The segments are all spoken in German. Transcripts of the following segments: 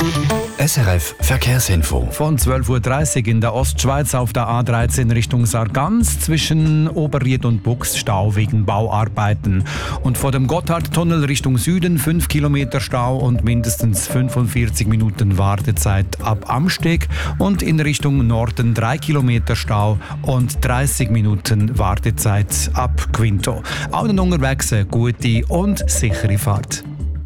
SRF Verkehrsinfo. Von 12.30 Uhr in der Ostschweiz auf der A13 Richtung Sargans zwischen Oberried und Bux Stau wegen Bauarbeiten. Und vor dem Gotthardtunnel Richtung Süden 5 Kilometer Stau und mindestens 45 Minuten Wartezeit ab Amsteg. Und in Richtung Norden 3 Kilometer Stau und 30 Minuten Wartezeit ab Quinto. Allen unterwegs eine gute und sichere Fahrt.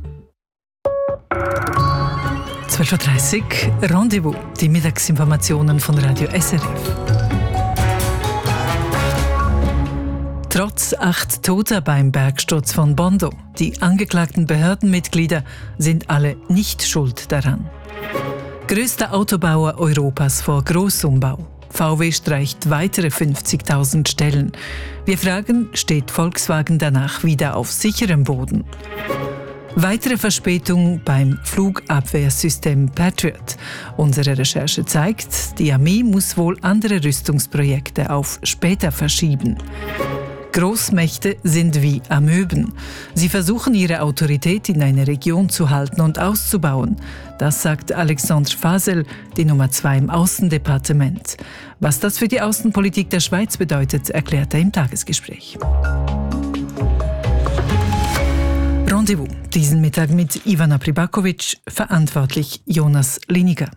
12.30 Uhr, Rendezvous, die Mittagsinformationen von Radio SRF. Trotz 8 Toter beim Bergsturz von Bondo. Die angeklagten Behördenmitglieder sind alle nicht schuld daran. Größter Autobauer Europas vor Grossumbau. VW streicht weitere 50.000 Stellen. Wir fragen, steht Volkswagen danach wieder auf sicherem Boden? Weitere Verspätung beim Flugabwehrsystem Patriot. Unsere Recherche zeigt, die Armee muss wohl andere Rüstungsprojekte auf später verschieben. Großmächte sind wie Amöben. Sie versuchen, ihre Autorität in einer Region zu halten und auszubauen. Das sagt Alexandre Fasel, die Nummer 2 im Außendepartement. Was das für die Außenpolitik der Schweiz bedeutet, erklärt er im Tagesgespräch. Rendezvous, diesen Mittag mit Ivana Pribakovic, verantwortlich Jonas Liniger.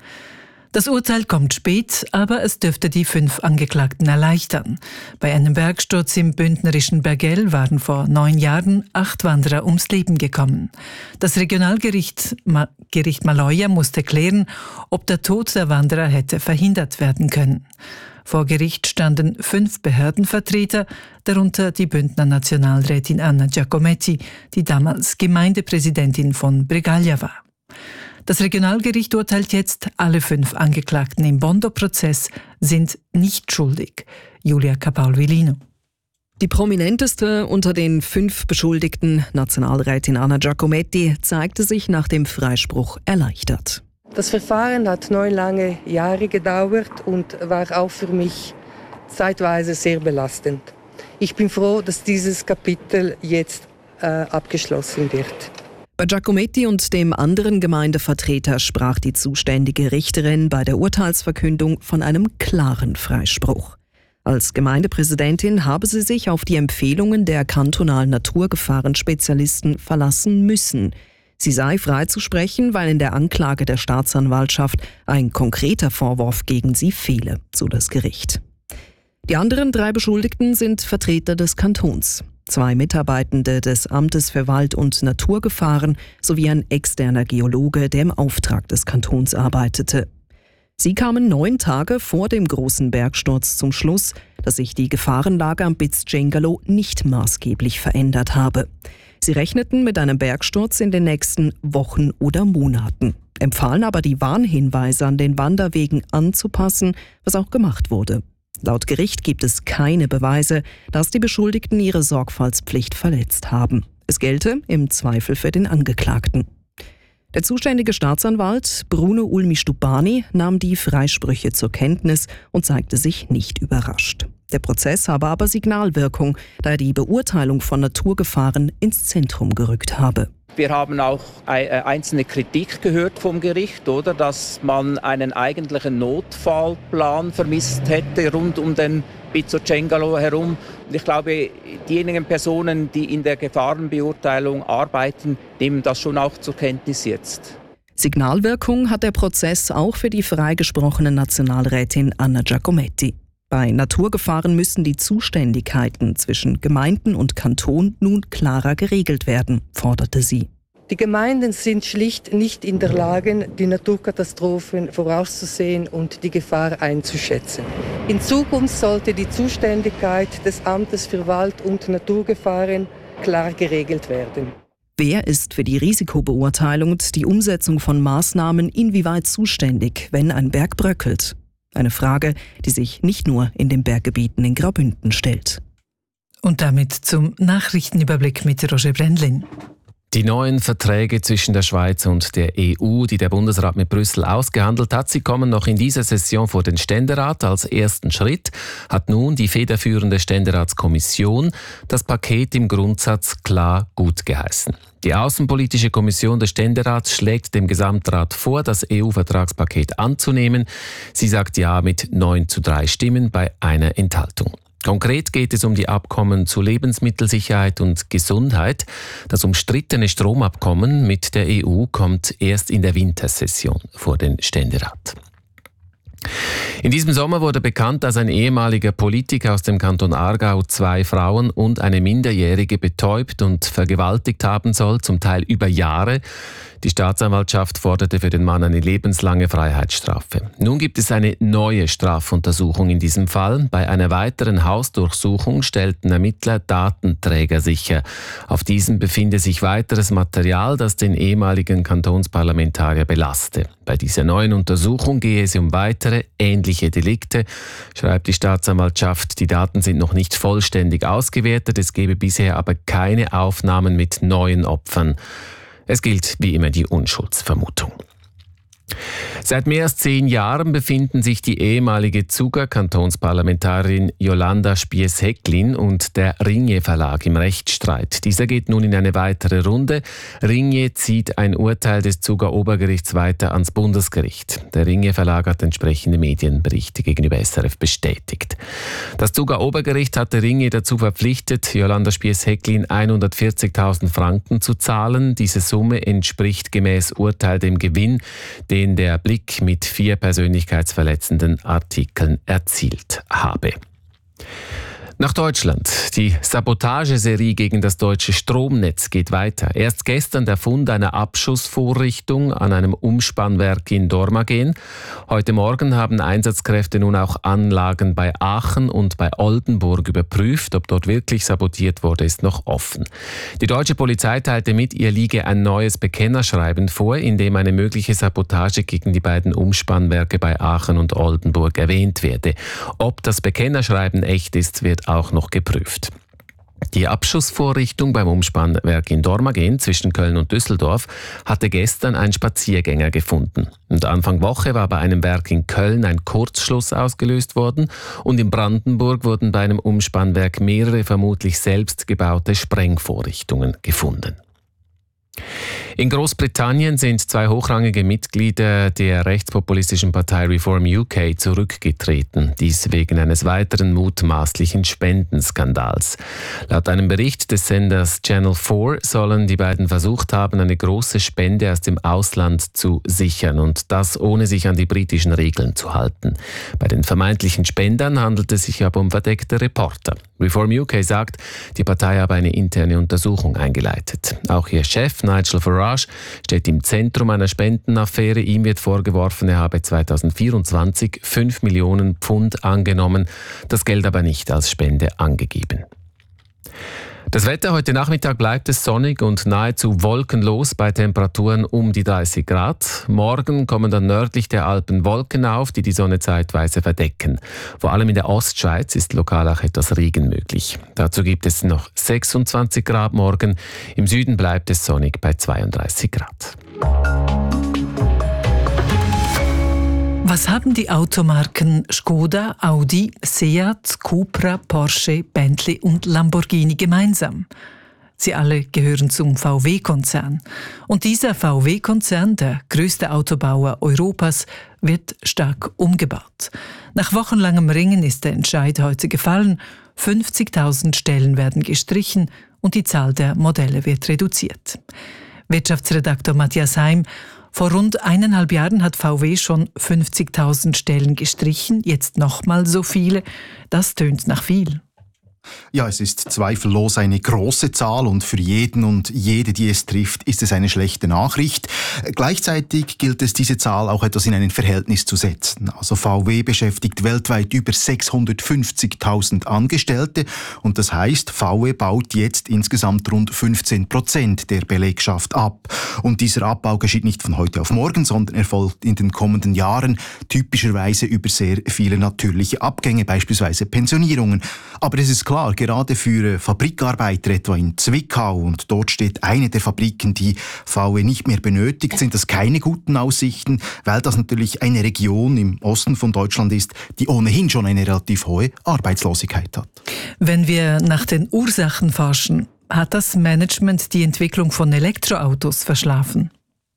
Das Urteil kommt spät, aber es dürfte die 5 Angeklagten erleichtern. Bei einem Bergsturz im bündnerischen Bergell waren vor 9 Jahren 8 Wanderer ums Leben gekommen. Das Regionalgericht Gericht Maloja musste klären, ob der Tod der Wanderer hätte verhindert werden können. Vor Gericht standen 5 Behördenvertreter, darunter die Bündner Nationalrätin Anna Giacometti, die damals Gemeindepräsidentin von Bregaglia war. Das Regionalgericht urteilt jetzt, alle 5 Angeklagten im Bondo-Prozess sind nicht schuldig. Julia Capaul-Vilino. Die prominenteste unter den 5 Beschuldigten, Nationalrätin Anna Giacometti, zeigte sich nach dem Freispruch erleichtert. Das Verfahren hat 9 lange Jahre gedauert und war auch für mich zeitweise sehr belastend. Ich bin froh, dass dieses Kapitel jetzt abgeschlossen wird. Bei Giacometti und dem anderen Gemeindevertreter sprach die zuständige Richterin bei der Urteilsverkündung von einem klaren Freispruch. Als Gemeindepräsidentin habe sie sich auf die Empfehlungen der kantonalen Naturgefahrenspezialisten verlassen müssen. Sie sei freizusprechen, weil in der Anklage der Staatsanwaltschaft ein konkreter Vorwurf gegen sie fehle, so das Gericht. Die anderen 3 Beschuldigten sind Vertreter des Kantons. 2 Mitarbeitende des Amtes für Wald- und Naturgefahren sowie ein externer Geologe, der im Auftrag des Kantons arbeitete. Sie kamen 9 Tage vor dem großen Bergsturz zum Schluss, dass sich die Gefahrenlage am Piz Cengalo nicht maßgeblich verändert habe. Sie rechneten mit einem Bergsturz in den nächsten Wochen oder Monaten, empfahlen aber die Warnhinweise an den Wanderwegen anzupassen, was auch gemacht wurde. Laut Gericht gibt es keine Beweise, dass die Beschuldigten ihre Sorgfaltspflicht verletzt haben. Es gelte im Zweifel für den Angeklagten. Der zuständige Staatsanwalt Bruno Ulmi-Stupani nahm die Freisprüche zur Kenntnis und zeigte sich nicht überrascht. Der Prozess habe aber Signalwirkung, da er die Beurteilung von Naturgefahren ins Zentrum gerückt habe. Wir haben auch einzelne Kritik gehört vom Gericht, oder, dass man einen eigentlichen Notfallplan vermisst hätte rund um den Piz Cengalo herum. Und ich glaube, diejenigen Personen, die in der Gefahrenbeurteilung arbeiten, nehmen das schon auch zur Kenntnis jetzt. Signalwirkung hat der Prozess auch für die freigesprochene Nationalrätin Anna Giacometti. Bei Naturgefahren müssen die Zuständigkeiten zwischen Gemeinden und Kanton nun klarer geregelt werden, forderte sie. Die Gemeinden sind schlicht nicht in der Lage, die Naturkatastrophen vorauszusehen und die Gefahr einzuschätzen. In Zukunft sollte die Zuständigkeit des Amtes für Wald- und Naturgefahren klar geregelt werden. Wer ist für die Risikobeurteilung und die Umsetzung von Maßnahmen inwieweit zuständig, wenn ein Berg bröckelt? Eine Frage, die sich nicht nur in den Berggebieten in Graubünden stellt. Und damit zum Nachrichtenüberblick mit Roger Brendlin. Die neuen Verträge zwischen der Schweiz und der EU, die der Bundesrat mit Brüssel ausgehandelt hat, sie kommen noch in dieser Session vor den Ständerat. Als ersten Schritt hat nun die federführende Ständeratskommission das Paket im Grundsatz klar gutgeheißen. Die Außenpolitische Kommission des Ständerats schlägt dem Gesamtrat vor, das EU-Vertragspaket anzunehmen. Sie sagt Ja mit 9:3 Stimmen bei einer Enthaltung. Konkret geht es um die Abkommen zu Lebensmittelsicherheit und Gesundheit. Das umstrittene Stromabkommen mit der EU kommt erst in der Wintersession vor den Ständerat. In diesem Sommer wurde bekannt, dass ein ehemaliger Politiker aus dem Kanton Aargau 2 Frauen und eine Minderjährige betäubt und vergewaltigt haben soll, zum Teil über Jahre. Die Staatsanwaltschaft forderte für den Mann eine lebenslange Freiheitsstrafe. Nun gibt es eine neue Strafuntersuchung in diesem Fall. Bei einer weiteren Hausdurchsuchung stellten Ermittler Datenträger sicher. Auf diesem befinde sich weiteres Material, das den ehemaligen Kantonsparlamentarier belaste. Bei dieser neuen Untersuchung gehe es um weitere ähnliche Delikte, schreibt die Staatsanwaltschaft. Die Daten sind noch nicht vollständig ausgewertet. Es gebe bisher aber keine Aufnahmen mit neuen Opfern. Es gilt wie immer die Unschuldsvermutung. Seit mehr als 10 Jahren befinden sich die ehemalige Zuger-Kantonsparlamentarin Jolanda Spiess-Häcklin und der Ringier Verlag im Rechtsstreit. Dieser geht nun in eine weitere Runde. Ringier zieht ein Urteil des Zuger Obergerichts weiter ans Bundesgericht. Der Ringier Verlag hat entsprechende Medienberichte gegenüber SRF bestätigt. Das Zuger Obergericht hatte Ringier dazu verpflichtet, Jolanda Spiess-Häcklin 140.000 Franken zu zahlen. Diese Summe entspricht gemäß Urteil dem Gewinn, den der Blick mit 4 persönlichkeitsverletzenden Artikeln erzielt habe. Nach Deutschland. Die Sabotageserie gegen das deutsche Stromnetz geht weiter. Erst gestern der Fund einer Abschussvorrichtung an einem Umspannwerk in Dormagen. Heute Morgen haben Einsatzkräfte nun auch Anlagen bei Aachen und bei Oldenburg überprüft. Ob dort wirklich sabotiert wurde, ist noch offen. Die deutsche Polizei teilte mit, ihr liege ein neues Bekennerschreiben vor, in dem eine mögliche Sabotage gegen die beiden Umspannwerke bei Aachen und Oldenburg erwähnt werde. Ob das Bekennerschreiben echt ist, wird auch noch geprüft. Die Abschussvorrichtung beim Umspannwerk in Dormagen zwischen Köln und Düsseldorf hatte gestern ein Spaziergänger gefunden. Und Anfang Woche war bei einem Werk in Köln ein Kurzschluss ausgelöst worden und in Brandenburg wurden bei einem Umspannwerk mehrere vermutlich selbst gebaute Sprengvorrichtungen gefunden. In Großbritannien sind 2 hochrangige Mitglieder der rechtspopulistischen Partei Reform UK zurückgetreten, dies wegen eines weiteren mutmaßlichen Spendenskandals. Laut einem Bericht des Senders Channel 4 sollen die beiden versucht haben, eine große Spende aus dem Ausland zu sichern und das ohne sich an die britischen Regeln zu halten. Bei den vermeintlichen Spendern handelt es sich aber um verdeckte Reporter. Reform UK sagt, die Partei habe eine interne Untersuchung eingeleitet. Auch ihr Chef Nigel Farage steht im Zentrum einer Spendenaffäre. Ihm wird vorgeworfen, er habe 2024 5 Millionen Pfund angenommen, das Geld aber nicht als Spende angegeben. Das Wetter: Heute Nachmittag bleibt es sonnig und nahezu wolkenlos bei Temperaturen um die 30 Grad. Morgen kommen dann nördlich der Alpen Wolken auf, die die Sonne zeitweise verdecken. Vor allem in der Ostschweiz ist lokal auch etwas Regen möglich. Dazu gibt es noch 26 Grad morgen. Im Süden bleibt es sonnig bei 32 Grad. Was haben die Automarken Skoda, Audi, Seat, Cupra, Porsche, Bentley und Lamborghini gemeinsam? Sie alle gehören zum VW-Konzern. Und dieser VW-Konzern, der größte Autobauer Europas, wird stark umgebaut. Nach wochenlangem Ringen ist der Entscheid heute gefallen. 50.000 Stellen werden gestrichen und die Zahl der Modelle wird reduziert. Wirtschaftsredaktor Matthias Heim: Vor rund 1,5 Jahren hat VW schon 50.000 Stellen gestrichen, jetzt nochmal so viele. Das tönt nach viel. Ja, es ist zweifellos eine große Zahl und für jeden und jede, die es trifft, ist es eine schlechte Nachricht. Gleichzeitig gilt es, diese Zahl auch etwas in ein Verhältnis zu setzen. Also VW beschäftigt weltweit über 650.000 Angestellte und das heißt, VW baut jetzt insgesamt rund 15% der Belegschaft ab. Und dieser Abbau geschieht nicht von heute auf morgen, sondern erfolgt in den kommenden Jahren typischerweise über sehr viele natürliche Abgänge, beispielsweise Pensionierungen. Aber es ist klar, gerade für Fabrikarbeiter etwa in Zwickau, und dort steht eine der Fabriken, die VW nicht mehr benötigt, sind das keine guten Aussichten, weil das natürlich eine Region im Osten von Deutschland ist, die ohnehin schon eine relativ hohe Arbeitslosigkeit hat. Wenn wir nach den Ursachen forschen, hat das Management die Entwicklung von Elektroautos verschlafen?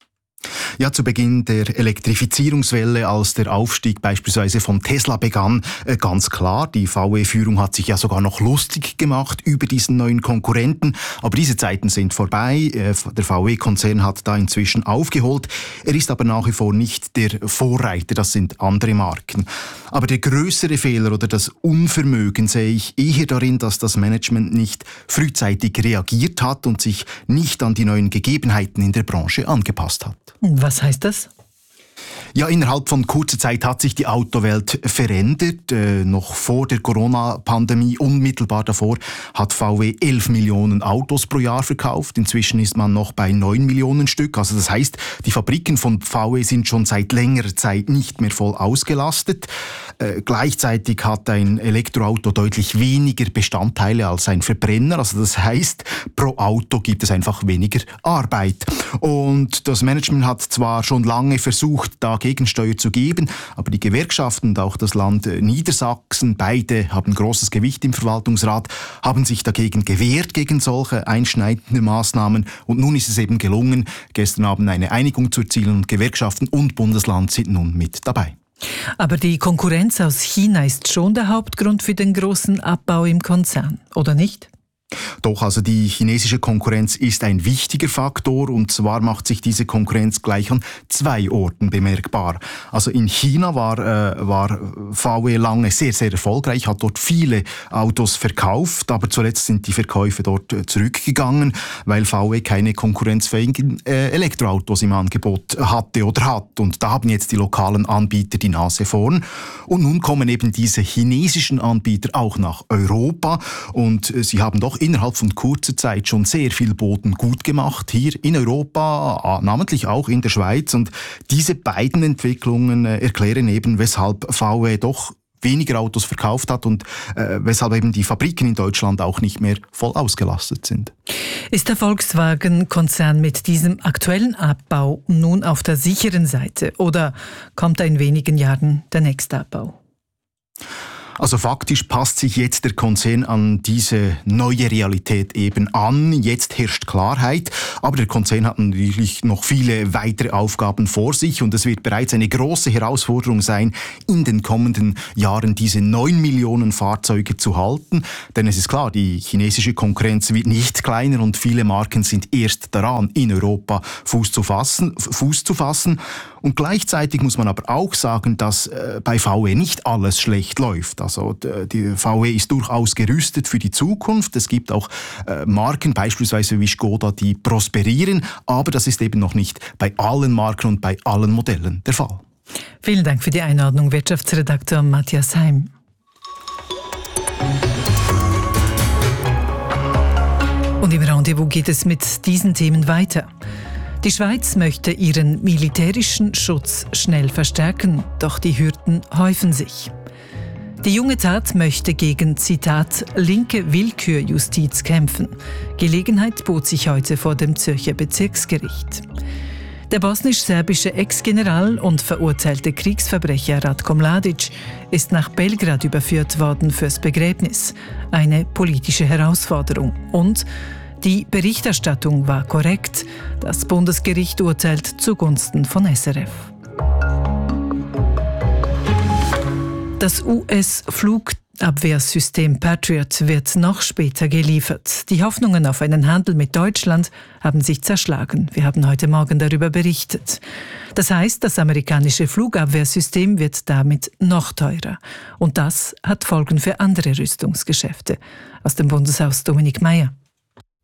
Ja, zu Beginn der Elektrifizierungswelle, als der Aufstieg beispielsweise von Tesla begann, ganz klar, die VW-Führung hat sich ja sogar noch lustig gemacht über diesen neuen Konkurrenten. Aber diese Zeiten sind vorbei. Der VW-Konzern hat da inzwischen aufgeholt. Er ist aber nach wie vor nicht der Vorreiter, das sind andere Marken. Aber der größere Fehler oder das Unvermögen sehe ich eher darin, dass das Management nicht frühzeitig reagiert hat und sich nicht an die neuen Gegebenheiten in der Branche angepasst hat. Was heißt das? Ja, innerhalb von kurzer Zeit hat sich die Autowelt verändert. Noch vor der Corona-Pandemie, unmittelbar davor, hat VW 11 Millionen Autos pro Jahr verkauft. Inzwischen ist man noch bei 9 Millionen Stück. Also das heißt, die Fabriken von VW sind schon seit längerer Zeit nicht mehr voll ausgelastet. Gleichzeitig hat ein Elektroauto deutlich weniger Bestandteile als ein Verbrenner. Also das heißt, pro Auto gibt es einfach weniger Arbeit. Und das Management hat zwar schon lange versucht, da Gegensteuer zu geben, aber die Gewerkschaften und auch das Land Niedersachsen, beide haben großes Gewicht im Verwaltungsrat, haben sich dagegen gewehrt, gegen solche einschneidende Maßnahmen. Und nun ist es eben gelungen, gestern Abend eine Einigung zu erzielen und Gewerkschaften und Bundesland sind nun mit dabei. Aber die Konkurrenz aus China ist schon der Hauptgrund für den großen Abbau im Konzern, oder nicht? Doch, also die chinesische Konkurrenz ist ein wichtiger Faktor und zwar macht sich diese Konkurrenz gleich an 2 Orten bemerkbar. Also in China war VW lange sehr, sehr erfolgreich, hat dort viele Autos verkauft, aber zuletzt sind die Verkäufe dort zurückgegangen, weil VW keine konkurrenzfähigen Elektroautos im Angebot hatte oder hat. Und da haben jetzt die lokalen Anbieter die Nase vorn. Und nun kommen eben diese chinesischen Anbieter auch nach Europa und sie haben doch innerhalb von kurzer Zeit schon sehr viel Boden gut gemacht, hier in Europa, namentlich auch in der Schweiz. Und diese beiden Entwicklungen erklären eben, weshalb VW doch weniger Autos verkauft hat und weshalb eben die Fabriken in Deutschland auch nicht mehr voll ausgelastet sind. Ist der Volkswagen-Konzern mit diesem aktuellen Abbau nun auf der sicheren Seite oder kommt in wenigen Jahren der nächste Abbau? Also faktisch passt sich jetzt der Konzern an diese neue Realität eben an. Jetzt herrscht Klarheit, aber der Konzern hat natürlich noch viele weitere Aufgaben vor sich und es wird bereits eine große Herausforderung sein, in den kommenden Jahren diese 9 Millionen Fahrzeuge zu halten. Denn es ist klar, die chinesische Konkurrenz wird nicht kleiner und viele Marken sind erst daran, in Europa Fuß zu fassen. Und gleichzeitig muss man aber auch sagen, dass bei VW nicht alles schlecht läuft. Also die VW ist durchaus gerüstet für die Zukunft. Es gibt auch Marken, beispielsweise wie Škoda, die prosperieren. Aber das ist eben noch nicht bei allen Marken und bei allen Modellen der Fall. Vielen Dank für die Einordnung, Wirtschaftsredakteur Matthias Heim. Und im Rendezvous geht es mit diesen Themen weiter. Die Schweiz möchte ihren militärischen Schutz schnell verstärken, doch die Hürden häufen sich. Die junge Tat möchte gegen, Zitat, linke Willkürjustiz kämpfen. Gelegenheit bot sich heute vor dem Zürcher Bezirksgericht. Der bosnisch-serbische Ex-General und verurteilte Kriegsverbrecher Ratko Mladic ist nach Belgrad überführt worden fürs Begräbnis. Eine politische Herausforderung. Und die Berichterstattung war korrekt. Das Bundesgericht urteilt zugunsten von SRF. Das US-Flugabwehrsystem Patriot wird noch später geliefert. Die Hoffnungen auf einen Handel mit Deutschland haben sich zerschlagen. Wir haben heute Morgen darüber berichtet. Das heißt, das amerikanische Flugabwehrsystem wird damit noch teurer. Und das hat Folgen für andere Rüstungsgeschäfte. Aus dem Bundeshaus Dominik Meyer.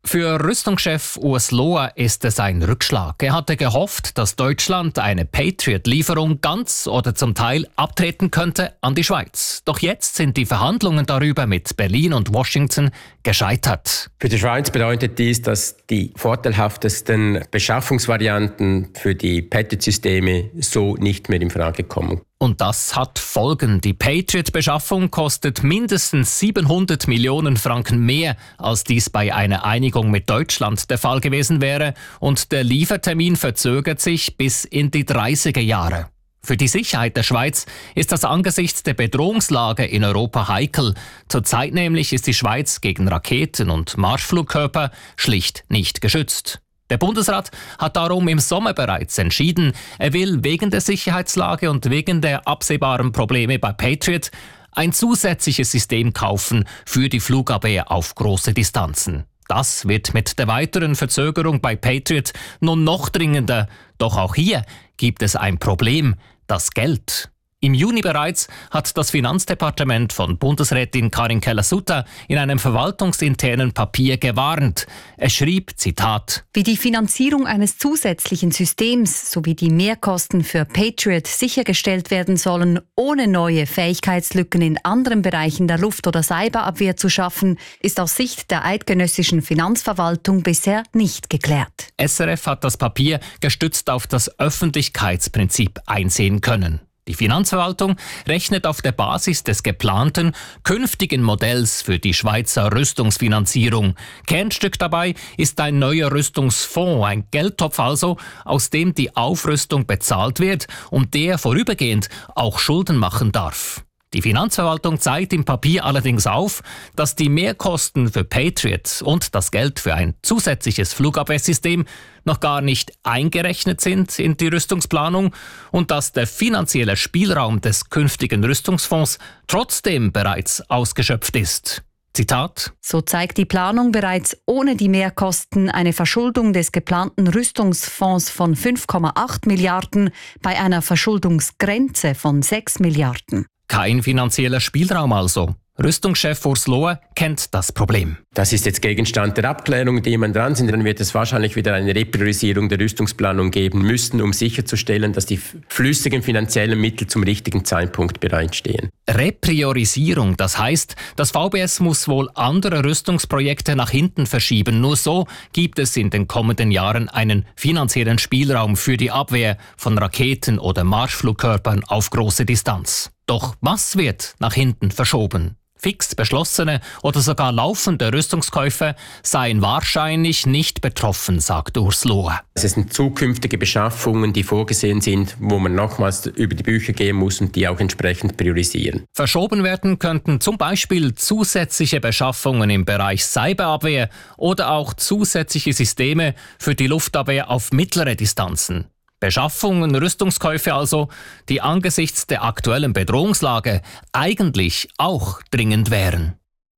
Für Rüstungschef Urs Lohr ist es ein Rückschlag. Er hatte gehofft, dass Deutschland eine Patriot-Lieferung ganz oder zum Teil abtreten könnte an die Schweiz. Doch jetzt sind die Verhandlungen darüber mit Berlin und Washington gescheitert. Für die Schweiz bedeutet dies, dass die vorteilhaftesten Beschaffungsvarianten für die Patriot-Systeme so nicht mehr in Frage kommen. Und das hat Folgen. Die Patriot-Beschaffung kostet mindestens 700 Millionen Franken mehr, als dies bei einer Einigung mit Deutschland der Fall gewesen wäre. Und der Liefertermin verzögert sich bis in die 30er Jahre. Für die Sicherheit der Schweiz ist das angesichts der Bedrohungslage in Europa heikel. Zurzeit nämlich ist die Schweiz gegen Raketen und Marschflugkörper schlicht nicht geschützt. Der Bundesrat hat darum im Sommer bereits entschieden, er will wegen der Sicherheitslage und wegen der absehbaren Probleme bei Patriot ein zusätzliches System kaufen für die Flugabwehr auf große Distanzen. Das wird mit der weiteren Verzögerung bei Patriot nun noch dringender. Doch auch hier gibt es ein Problem: das Geld. Im Juni bereits hat das Finanzdepartement von Bundesrätin Karin Keller-Sutter in einem verwaltungsinternen Papier gewarnt. Es schrieb, Zitat: Wie die Finanzierung eines zusätzlichen Systems sowie die Mehrkosten für Patriot sichergestellt werden sollen, ohne neue Fähigkeitslücken in anderen Bereichen der Luft- oder Cyberabwehr zu schaffen, ist aus Sicht der eidgenössischen Finanzverwaltung bisher nicht geklärt. SRF hat das Papier gestützt auf das Öffentlichkeitsprinzip einsehen können. Die Finanzverwaltung rechnet auf der Basis des geplanten künftigen Modells für die Schweizer Rüstungsfinanzierung. Kernstück dabei ist ein neuer Rüstungsfonds, ein Geldtopf also, aus dem die Aufrüstung bezahlt wird und der vorübergehend auch Schulden machen darf. Die Finanzverwaltung zeigt im Papier allerdings auf, dass die Mehrkosten für Patriot und das Geld für ein zusätzliches Flugabwehrsystem noch gar nicht eingerechnet sind in die Rüstungsplanung und dass der finanzielle Spielraum des künftigen Rüstungsfonds trotzdem bereits ausgeschöpft ist. Zitat: So zeigt die Planung bereits ohne die Mehrkosten eine Verschuldung des geplanten Rüstungsfonds von 5,8 Milliarden bei einer Verschuldungsgrenze von 6 Milliarden. Kein finanzieller Spielraum also. Rüstungschef Urs Lohr kennt das Problem. Das ist jetzt Gegenstand der Abklärung, die man dran sind. Dann wird es wahrscheinlich wieder eine Repriorisierung der Rüstungsplanung geben müssen, um sicherzustellen, dass die flüssigen finanziellen Mittel zum richtigen Zeitpunkt bereitstehen. Repriorisierung, das heißt, das VBS muss wohl andere Rüstungsprojekte nach hinten verschieben. Nur so gibt es in den kommenden Jahren einen finanziellen Spielraum für die Abwehr von Raketen oder Marschflugkörpern auf große Distanz. Doch was wird nach hinten verschoben? Fix beschlossene oder sogar laufende Rüstungskäufe seien wahrscheinlich nicht betroffen, sagt Urs Lohr. Es sind zukünftige Beschaffungen, die vorgesehen sind, wo man nochmals über die Bücher gehen muss und die auch entsprechend priorisieren. Verschoben werden könnten zum Beispiel zusätzliche Beschaffungen im Bereich Cyberabwehr oder auch zusätzliche Systeme für die Luftabwehr auf mittlere Distanzen. Beschaffungen, Rüstungskäufe also, die angesichts der aktuellen Bedrohungslage eigentlich auch dringend wären.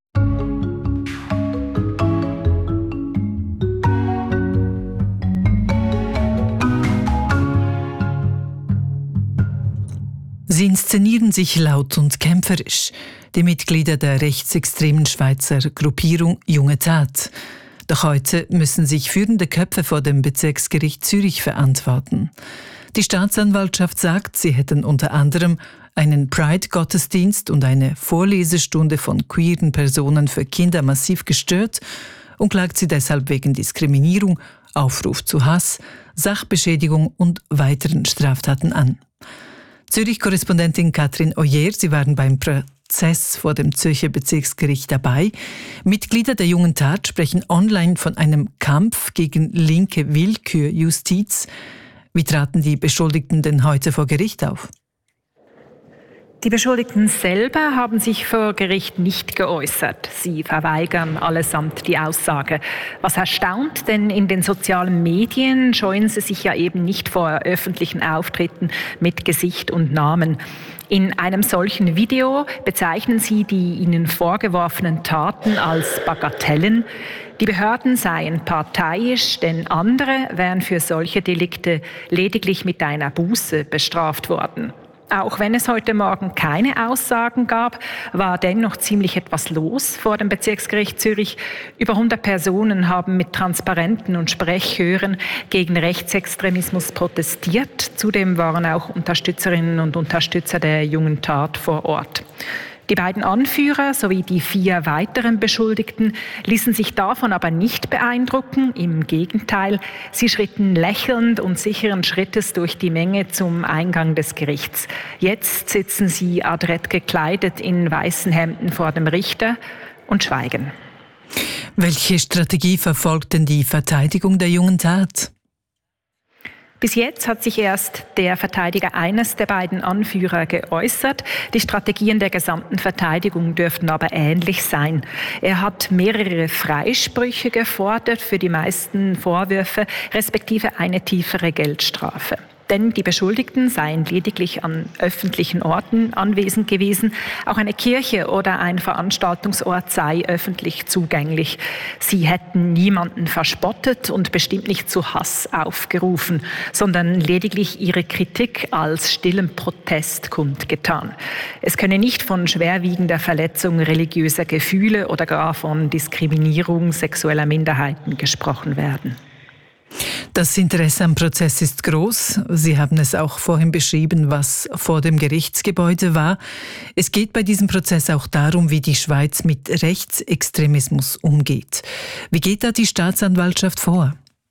Sie inszenieren sich laut und kämpferisch, die Mitglieder der rechtsextremen Schweizer Gruppierung Junge Tat. Doch heute müssen sich führende Köpfe vor dem Bezirksgericht Zürich verantworten. Die Staatsanwaltschaft sagt, sie hätten unter anderem einen Pride-Gottesdienst und eine Vorlesestunde von queeren Personen für Kinder massiv gestört und klagt sie deshalb wegen Diskriminierung, Aufruf zu Hass, Sachbeschädigung und weiteren Straftaten an. Zürich-Korrespondentin Katrin Oyer, Sie waren beim Prozess vor dem Zürcher Bezirksgericht dabei. Mitglieder der Jungen Tat sprechen online von einem Kampf gegen linke Willkürjustiz. Wie traten die Beschuldigten denn heute vor Gericht auf? Die Beschuldigten selber haben sich vor Gericht nicht geäußert. Sie verweigern allesamt die Aussage. Was erstaunt, denn in den sozialen Medien scheuen sie sich ja eben nicht vor öffentlichen Auftritten mit Gesicht und Namen. In einem solchen Video bezeichnen sie die ihnen vorgeworfenen Taten als Bagatellen. Die Behörden seien parteiisch, denn andere wären für solche Delikte lediglich mit einer Buße bestraft worden. Auch wenn es heute Morgen keine Aussagen gab, war dennoch ziemlich etwas los vor dem Bezirksgericht Zürich. Über 100 Personen haben mit Transparenten und Sprechchören gegen Rechtsextremismus protestiert. Zudem waren auch Unterstützerinnen und Unterstützer der Jungen Tat vor Ort. Die beiden Anführer sowie die 4 weiteren Beschuldigten ließen sich davon aber nicht beeindrucken. Im Gegenteil, sie schritten lächelnd und sicheren Schrittes durch die Menge zum Eingang des Gerichts. Jetzt sitzen sie adrett gekleidet in weißen Hemden vor dem Richter und schweigen. Welche Strategie verfolgt denn die Verteidigung der Jungen Tat? Bis jetzt hat sich erst der Verteidiger eines der beiden Anführer geäußert. Die Strategien der gesamten Verteidigung dürften aber ähnlich sein. Er hat mehrere Freisprüche gefordert für die meisten Vorwürfe, respektive eine tiefere Geldstrafe. Denn die Beschuldigten seien lediglich an öffentlichen Orten anwesend gewesen. Auch eine Kirche oder ein Veranstaltungsort sei öffentlich zugänglich. Sie hätten niemanden verspottet und bestimmt nicht zu Hass aufgerufen, sondern lediglich ihre Kritik als stillen Protest kundgetan. Es könne nicht von schwerwiegender Verletzung religiöser Gefühle oder gar von Diskriminierung sexueller Minderheiten gesprochen werden. Das Interesse am Prozess ist groß. Sie haben es auch vorhin beschrieben, was vor dem Gerichtsgebäude war. Es geht bei diesem Prozess auch darum, wie die Schweiz mit Rechtsextremismus umgeht. Wie geht da die Staatsanwaltschaft vor?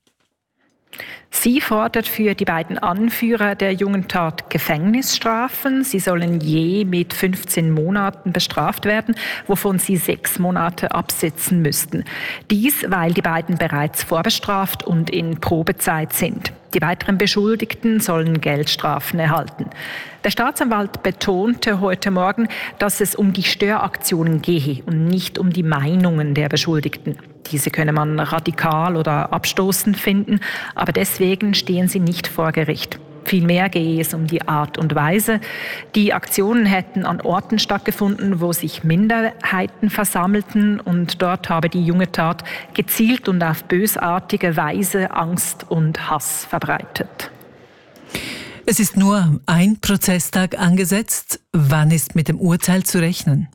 Sie fordert für die beiden Anführer der Jungen Tat Gefängnisstrafen. Sie sollen je mit 15 Monaten bestraft werden, wovon sie 6 Monate absitzen müssten. Dies, weil die beiden bereits vorbestraft und in Probezeit sind. Die weiteren Beschuldigten sollen Geldstrafen erhalten. Der Staatsanwalt betonte heute Morgen, dass es um die Störaktionen gehe und nicht um die Meinungen der Beschuldigten. Diese könne man radikal oder abstoßend finden, aber deswegen stehen sie nicht vor Gericht. Vielmehr gehe es um die Art und Weise. Die Aktionen hätten an Orten stattgefunden, wo sich Minderheiten versammelten, und dort habe die Junge Tat gezielt und auf bösartige Weise Angst und Hass verbreitet. Es ist nur ein Prozesstag angesetzt. Wann ist mit dem Urteil zu rechnen?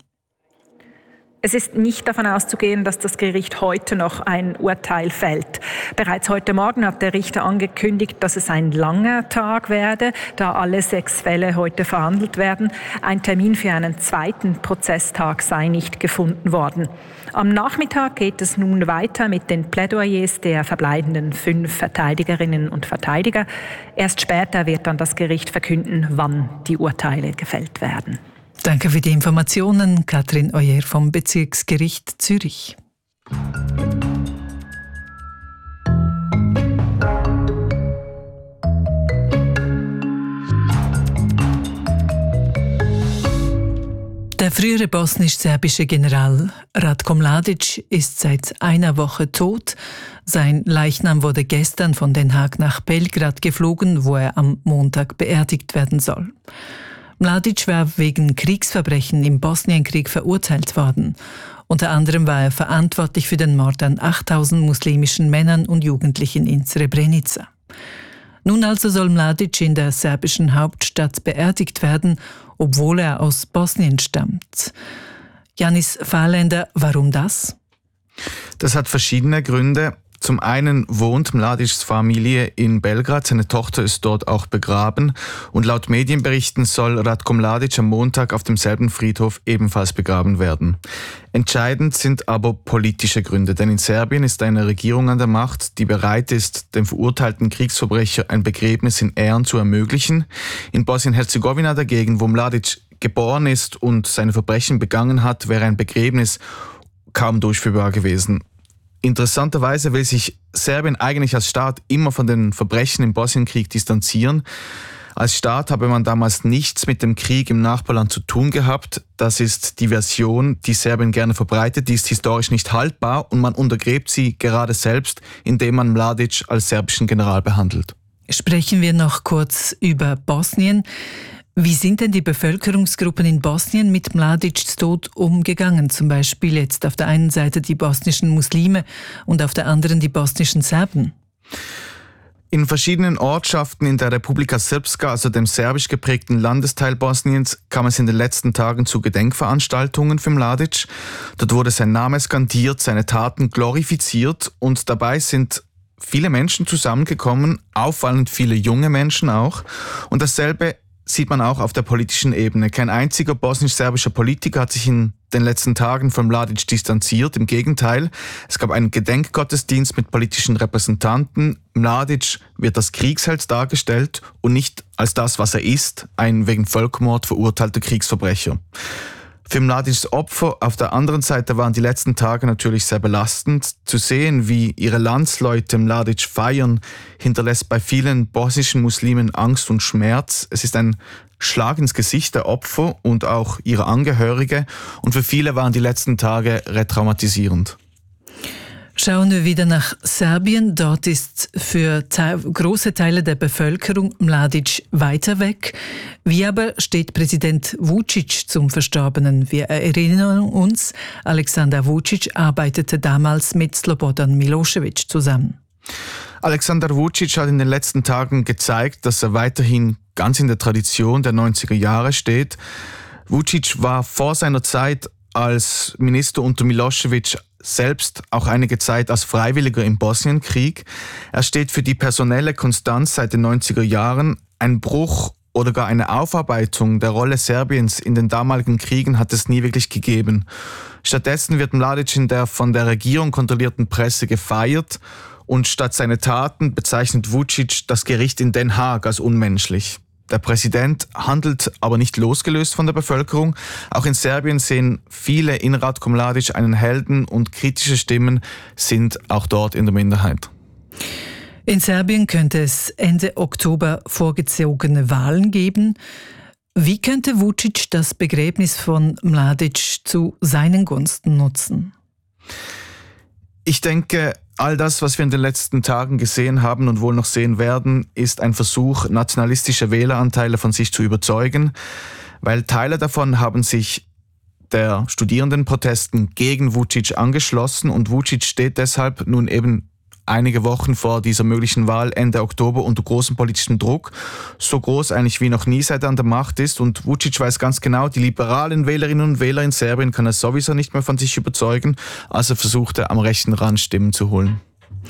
Es ist nicht davon auszugehen, dass das Gericht heute noch ein Urteil fällt. Bereits heute Morgen hat der Richter angekündigt, dass es ein langer Tag werde, da alle 6 Fälle heute verhandelt werden. Ein Termin für einen zweiten Prozesstag sei nicht gefunden worden. Am Nachmittag geht es nun weiter mit den Plädoyers der verbleibenden 5 Verteidigerinnen und Verteidiger. Erst später wird dann das Gericht verkünden, wann die Urteile gefällt werden. Danke für die Informationen, Katrin Oyer vom Bezirksgericht Zürich. Der frühere bosnisch-serbische General Ratko Mladic ist seit einer Woche tot. Sein Leichnam wurde gestern von Den Haag nach Belgrad geflogen, wo er am Montag beerdigt werden soll. Mladic war wegen Kriegsverbrechen im Bosnienkrieg verurteilt worden. Unter anderem war er verantwortlich für den Mord an 8000 muslimischen Männern und Jugendlichen in Srebrenica. Nun also soll Mladic in der serbischen Hauptstadt beerdigt werden, obwohl er aus Bosnien stammt. Janis Fahrländer, warum das? Das hat verschiedene Gründe. Zum einen wohnt Mladics Familie in Belgrad, seine Tochter ist dort auch begraben, und laut Medienberichten soll Ratko Mladic am Montag auf demselben Friedhof ebenfalls begraben werden. Entscheidend sind aber politische Gründe, denn in Serbien ist eine Regierung an der Macht, die bereit ist, dem verurteilten Kriegsverbrecher ein Begräbnis in Ehren zu ermöglichen. In Bosnien-Herzegowina dagegen, wo Mladic geboren ist und seine Verbrechen begangen hat, wäre ein Begräbnis kaum durchführbar gewesen. Interessanterweise will sich Serbien eigentlich als Staat immer von den Verbrechen im Bosnienkrieg distanzieren. Als Staat habe man damals nichts mit dem Krieg im Nachbarland zu tun gehabt. Das ist die Version, die Serbien gerne verbreitet. Die ist historisch nicht haltbar und man untergräbt sie gerade selbst, indem man Mladic als serbischen General behandelt. Sprechen wir noch kurz über Bosnien. Wie sind denn die Bevölkerungsgruppen in Bosnien mit Mladics Tod umgegangen? Zum Beispiel jetzt auf der einen Seite die bosnischen Muslime und auf der anderen die bosnischen Serben. In verschiedenen Ortschaften in der Republika Srpska, also dem serbisch geprägten Landesteil Bosniens, kam es in den letzten Tagen zu Gedenkveranstaltungen für Mladic. Dort wurde sein Name skandiert, seine Taten glorifiziert und dabei sind viele Menschen zusammengekommen, auffallend viele junge Menschen auch. Und dasselbe sieht man auch auf der politischen Ebene. Kein einziger bosnisch-serbischer Politiker hat sich in den letzten Tagen von Mladic distanziert. Im Gegenteil, es gab einen Gedenkgottesdienst mit politischen Repräsentanten. Mladic wird als Kriegsheld dargestellt und nicht als das, was er ist, ein wegen Völkermord verurteilter Kriegsverbrecher. Für Mladics Opfer auf der anderen Seite waren die letzten Tage natürlich sehr belastend. Zu sehen, wie ihre Landsleute Mladic feiern, hinterlässt bei vielen bosnischen Muslimen Angst und Schmerz. Es ist ein Schlag ins Gesicht der Opfer und auch ihrer Angehörige. Und für viele waren die letzten Tage retraumatisierend. Schauen wir wieder nach Serbien. Dort ist für große Teile der Bevölkerung Mladic weiter weg. Wie aber steht Präsident Vučić zum Verstorbenen? Wir erinnern uns, Aleksandar Vučić arbeitete damals mit Slobodan Milošević zusammen. Aleksandar Vučić hat in den letzten Tagen gezeigt, dass er weiterhin ganz in der Tradition der 90er Jahre steht. Vučić war vor seiner Zeit als Minister unter Milošević selbst auch einige Zeit als Freiwilliger im Bosnienkrieg. Er steht für die personelle Konstanz seit den 90er Jahren. Ein Bruch oder gar eine Aufarbeitung der Rolle Serbiens in den damaligen Kriegen hat es nie wirklich gegeben. Stattdessen wird Mladic in der von der Regierung kontrollierten Presse gefeiert und statt seine Taten bezeichnet Vučić das Gericht in Den Haag als unmenschlich. Der Präsident handelt aber nicht losgelöst von der Bevölkerung. Auch in Serbien sehen viele in Ratko Mladic einen Helden und kritische Stimmen sind auch dort in der Minderheit. In Serbien könnte es Ende Oktober vorgezogene Wahlen geben. Wie könnte Vučić das Begräbnis von Mladic zu seinen Gunsten nutzen? Ich denke, all das, was wir in den letzten Tagen gesehen haben und wohl noch sehen werden, ist ein Versuch, nationalistische Wähleranteile von sich zu überzeugen, weil Teile davon haben sich der Studierendenprotesten gegen Vučić angeschlossen und Vučić steht deshalb nun eben einige Wochen vor dieser möglichen Wahl Ende Oktober unter großem politischen Druck, so groß eigentlich wie noch nie, seit er an der Macht ist. Und Vučić weiß ganz genau, die liberalen Wählerinnen und Wähler in Serbien kann er sowieso nicht mehr von sich überzeugen, also versucht er am rechten Rand Stimmen zu holen.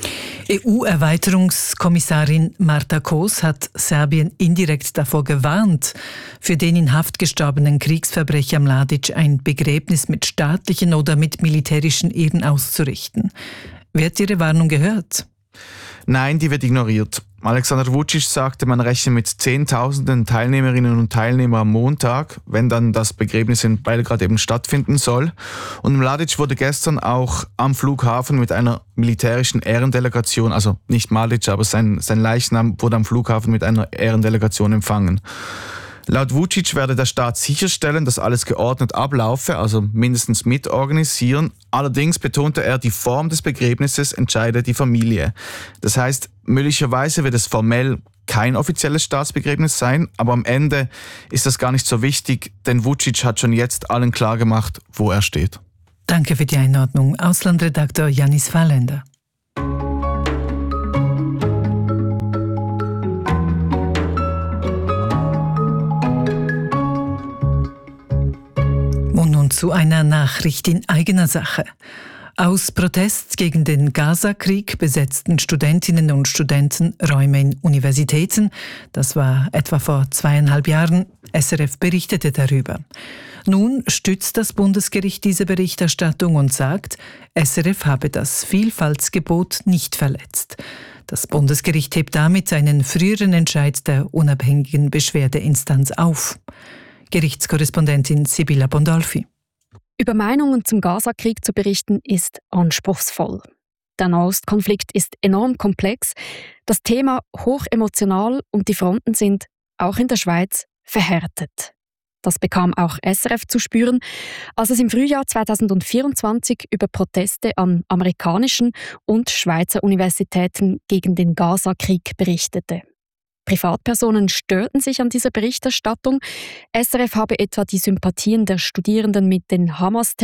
EU-Erweiterungskommissarin Marta Kos hat Serbien indirekt davor gewarnt, für den in Haft gestorbenen Kriegsverbrecher Mladic ein Begräbnis mit staatlichen oder mit militärischen Ehren auszurichten. Wird Ihre Warnung gehört? Nein, die wird ignoriert. Aleksandar Vučić sagte, man rechne mit Zehntausenden Teilnehmerinnen und Teilnehmern am Montag, wenn dann das Begräbnis in Belgrad eben stattfinden soll. Und Mladic wurde gestern auch am Flughafen mit einer militärischen Ehrendelegation, also nicht Mladic, aber sein Leichnam wurde am Flughafen mit einer Ehrendelegation empfangen. Laut Vučić werde der Staat sicherstellen, dass alles geordnet ablaufe, also mindestens mitorganisieren. Allerdings betonte er, die Form des Begräbnisses entscheide die Familie. Das heißt, möglicherweise wird es formell kein offizielles Staatsbegräbnis sein, aber am Ende ist das gar nicht so wichtig, denn Vučić hat schon jetzt allen klargemacht, wo er steht. Danke für die Einordnung. Auslandredakteur Janis Fahrländer. Zu einer Nachricht in eigener Sache. Aus Protest gegen den Gaza-Krieg besetzten Studentinnen und Studenten Räume in Universitäten. Das war etwa vor 2,5 Jahren. SRF berichtete darüber. Nun stützt das Bundesgericht diese Berichterstattung und sagt, SRF habe das Vielfaltsgebot nicht verletzt. Das Bundesgericht hebt damit einen früheren Entscheid der unabhängigen Beschwerdeinstanz auf. Gerichtskorrespondentin Sibylla Bondolfi. Über Meinungen zum Gaza-Krieg zu berichten, ist anspruchsvoll. Der Nahostkonflikt ist enorm komplex, das Thema hochemotional und die Fronten sind, auch in der Schweiz, verhärtet. Das bekam auch SRF zu spüren, als es im Frühjahr 2024 über Proteste an amerikanischen und Schweizer Universitäten gegen den Gaza-Krieg berichtete. Privatpersonen störten sich an dieser Berichterstattung. SRF habe etwa die Sympathien der Studierenden mit den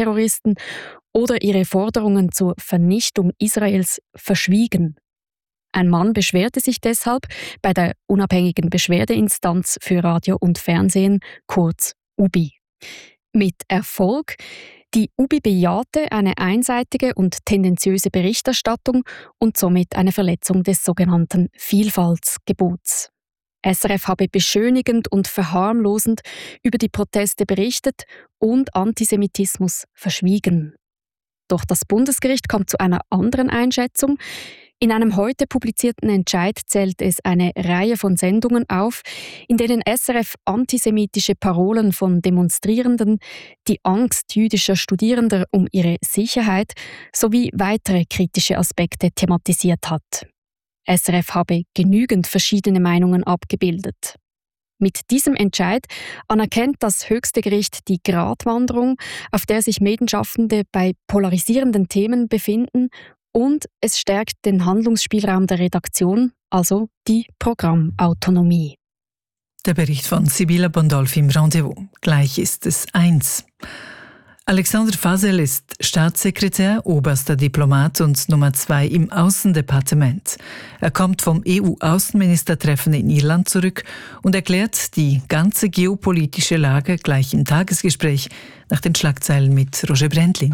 Hamas-Terroristen oder ihre Forderungen zur Vernichtung Israels verschwiegen. Ein Mann beschwerte sich deshalb bei der unabhängigen Beschwerdeinstanz für Radio und Fernsehen, kurz UBI. Mit Erfolg. Die UBI bejahte eine einseitige und tendenziöse Berichterstattung und somit eine Verletzung des sogenannten Vielfaltsgebots. SRF habe beschönigend und verharmlosend über die Proteste berichtet und Antisemitismus verschwiegen. Doch das Bundesgericht kommt zu einer anderen Einschätzung. In einem heute publizierten Entscheid zählt es eine Reihe von Sendungen auf, in denen SRF antisemitische Parolen von Demonstrierenden, die Angst jüdischer Studierender um ihre Sicherheit sowie weitere kritische Aspekte thematisiert hat. SRF habe genügend verschiedene Meinungen abgebildet. Mit diesem Entscheid anerkennt das höchste Gericht die Gratwanderung, auf der sich Medienschaffende bei polarisierenden Themen befinden, und es stärkt den Handlungsspielraum der Redaktion, also die Programmautonomie. Der Bericht von Sibylla Bondolfi im Rendezvous. Gleich ist es 1. Alexander Fasel ist Staatssekretär, oberster Diplomat und Nummer 2 im Außendepartement. Er kommt vom EU-Außenministertreffen in Irland zurück und erklärt die ganze geopolitische Lage gleich im Tagesgespräch nach den Schlagzeilen mit Roger Brändlin.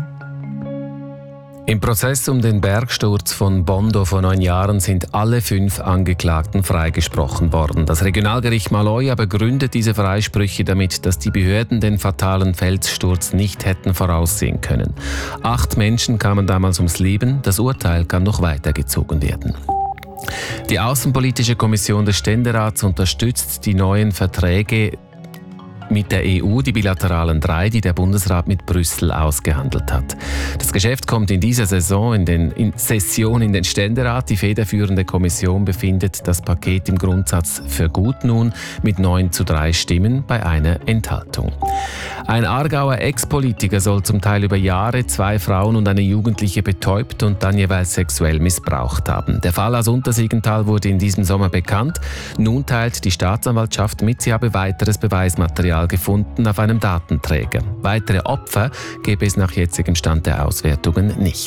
Im Prozess um den Bergsturz von Bondo vor 9 Jahren sind alle 5 Angeklagten freigesprochen worden. Das Regionalgericht Maloja begründet diese Freisprüche damit, dass die Behörden den fatalen Felssturz nicht hätten voraussehen können. 8 Menschen kamen damals ums Leben. Das Urteil kann noch weitergezogen werden. Die Außenpolitische Kommission des Ständerats unterstützt die neuen Verträge mit der EU, die bilateralen 3, die der Bundesrat mit Brüssel ausgehandelt hat. Das Geschäft kommt in dieser Session in den Ständerat. Die federführende Kommission befindet das Paket im Grundsatz für gut nun mit 9:3 Stimmen bei einer Enthaltung. Ein Aargauer Ex-Politiker soll zum Teil über Jahre 2 Frauen und eine Jugendliche betäubt und dann jeweils sexuell missbraucht haben. Der Fall aus Untersiggenthal wurde in diesem Sommer bekannt. Nun teilt die Staatsanwaltschaft mit, sie habe weiteres Beweismaterial gefunden auf einem Datenträger. Weitere Opfer gäbe es nach jetzigem Stand der Auswertungen nicht.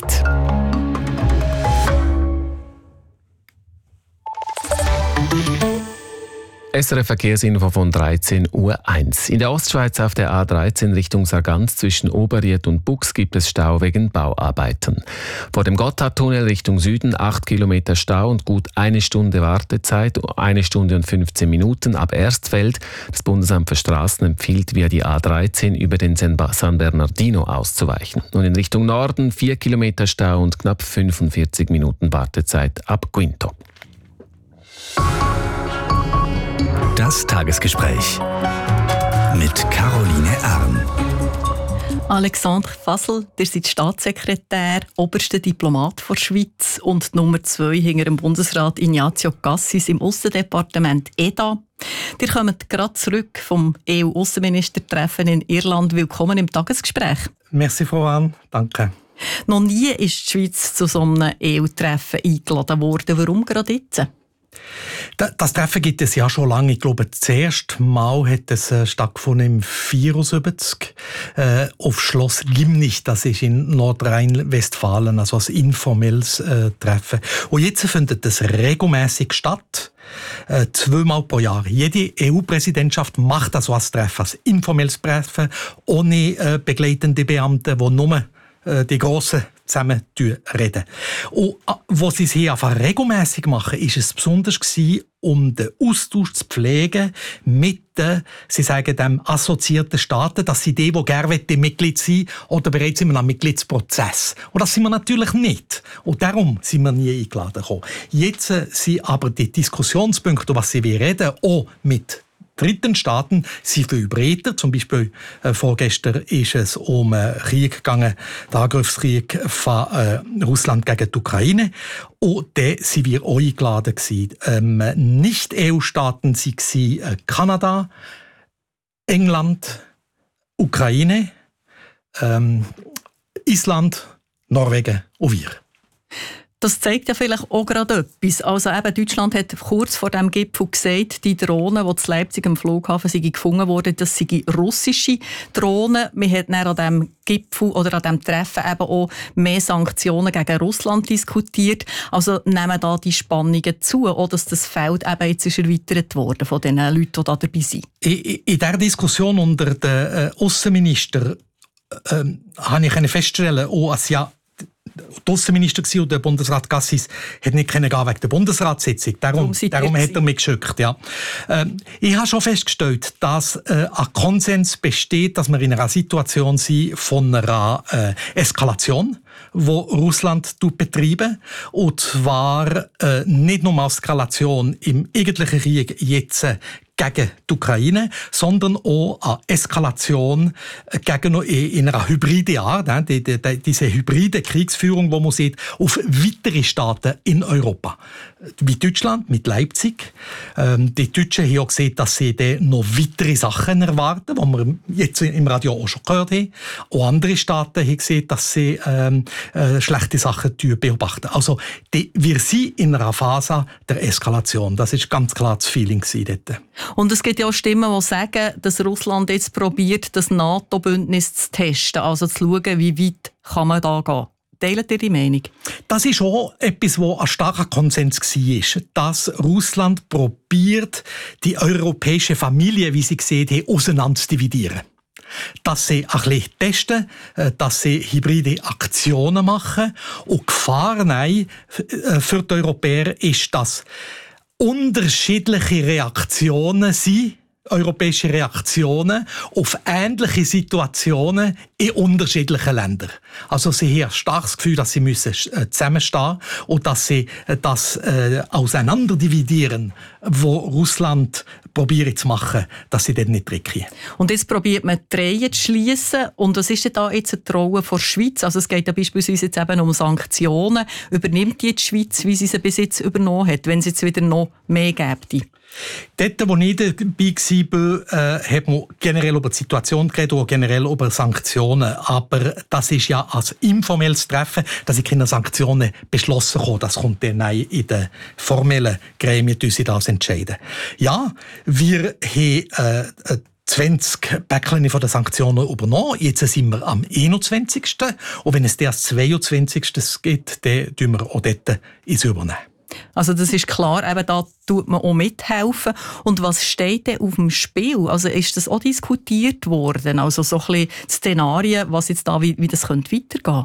SRF Verkehrsinfo von 13:01 Uhr. In der Ostschweiz auf der A13 Richtung Sargans zwischen Oberried und Bux gibt es Stau wegen Bauarbeiten. Vor dem Gotthardtunnel Richtung Süden 8 Kilometer Stau und gut 1 Stunde Wartezeit, 1 Stunde und 15 Minuten ab Erstfeld. Das Bundesamt für Straßen empfiehlt, via die A13 über den San Bernardino auszuweichen. Und in Richtung Norden 4 Kilometer Stau und knapp 45 Minuten Wartezeit ab Quinto. Das Tagesgespräch mit Caroline Erm. Alexander Fasel, ihr seid Staatssekretär, oberster Diplomat der Schweiz und Nummer 2 hinter dem Bundesrat Ignazio Cassis im Aussendepartement EDA. Ihr kommt gerade zurück vom EU-Außenministertreffen in Irland. Willkommen im Tagesgespräch. Merci, Frau Ann. Danke. Noch nie ist die Schweiz zu so einem EU-Treffen eingeladen worden. Warum gerade jetzt? Das Treffen gibt es ja schon lange. Ich glaube, das erste Mal hat es stattgefunden im 1974 auf Schloss Gimnich. Das ist in Nordrhein-Westfalen, also ein informelles Treffen. Und jetzt findet es regelmäßig statt. 2-mal pro Jahr. Jede EU-Präsidentschaft macht das als Treffen, als informelles Treffen, ohne begleitende Beamte, die nur die Grossen zusammen reden. Und was sie es hier einfach regelmässig machen, ist es besonders gewesen, um den Austausch zu pflegen mit den, sie sagen dem assoziierten Staaten, dass sie die gerne Mitglied sein oder bereits in einem Mitgliedsprozess. Und das sind wir natürlich nicht. Und darum sind wir nie eingeladen gekommen. Jetzt sind aber die Diskussionspunkte, was sie reden, auch mit dritten Staaten sind viel breiter. Zum Beispiel vorgestern ist es um Krieg gegangen, den Angriffskrieg von Russland gegen die Ukraine. Und da sind wir auch eingeladen gewesen. Nicht-EU-Staaten waren Kanada, England, Ukraine, Island, Norwegen und wir. Das zeigt ja vielleicht auch gerade etwas. Also eben Deutschland hat kurz vor dem Gipfel gesagt, die Drohnen, die zu Leipzig am Flughafen gefunden wurden, das seien russische Drohnen. Man hat dann an diesem Gipfel oder an diesem Treffen eben auch mehr Sanktionen gegen Russland diskutiert. Also nehmen da die Spannungen zu, oder dass das Feld eben jetzt ist erweitert worden von den Leuten, die da dabei sind. In dieser Diskussion unter den Außenministern habe ich feststellen, dass ja der Außenminister und der Bundesrat Cassis hat nicht gehen wegen der Bundesratssitzung. Darum hat er mich geschickt. Ja. Ich habe schon festgestellt, dass ein Konsens besteht, dass wir in einer Situation sind von einer Eskalation, wo Russland betreibt. Und zwar nicht nur eine Eskalation im eigentlichen Krieg jetzt gegen die Ukraine, sondern auch eine Eskalation in einer hybriden Art, diese hybride Kriegsführung, die man sieht, auf weitere Staaten in Europa. Wie Deutschland mit Leipzig. Die Deutschen haben auch gesehen, dass sie noch weitere Sachen erwarten, die wir jetzt im Radio auch schon gehört haben. Auch andere Staaten haben gesehen, dass sie schlechte Sachen beobachten. Also wir sind in einer Phase der Eskalation. Das ist ganz klar das Feeling dort. Und es gibt ja auch Stimmen, die sagen, dass Russland jetzt probiert, das NATO-Bündnis zu testen, also zu schauen, wie weit kann man da gehen. Teilt ihr die Meinung? Das ist auch etwas, wo ein starker Konsens war, dass Russland probiert, die europäische Familie, wie sie gesehen haben, auseinander zu dividieren. Dass sie ein bisschen testen, dass sie hybride Aktionen machen. Und die Gefahr für die Europäer ist, dass unterschiedliche Reaktionen sind, europäische Reaktionen auf ähnliche Situationen in unterschiedlichen Ländern. Also sie haben ein starkes Gefühl, dass sie müssen zusammenstehen und dass sie das auseinanderdividieren, wo Russland probiert zu machen, dass sie dort nicht drücken. Und jetzt probiert man die Reihe zu schliessen. Und was ist denn da jetzt eine Rolle von der Schweiz? Also es geht ja beispielsweise jetzt eben um Sanktionen. Übernimmt die Schweiz, wie sie bis jetzt übernommen hat, wenn es jetzt wieder noch mehr gäbe? Dort, wo ich dabei war, hat man generell über die Situation geredet oder generell über Sanktionen. Aber das ist ja als informelles Treffen, dass sind keine Sanktionen beschlossen kommen. Das kommt dann in den formellen Gremien, die sich das entscheiden. Ja, wir haben 20 Päckchen von den Sanktionen übernommen. Jetzt sind wir am 21. Und wenn es das 22. geht, dann tun wir auch dort übernehmen. Also das ist klar, eben da tut man auch mithelfen. Und was steht denn auf dem Spiel? Also ist das auch diskutiert worden? Also so ein bisschen Szenarien, was jetzt da, wie das könnte weitergehen?